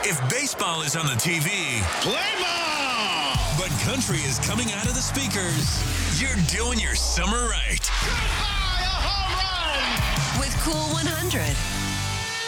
If baseball is on the TV, Play ball! but country is coming out of the speakers, you're doing your summer right. Goodbye, a home run! With Cool 100.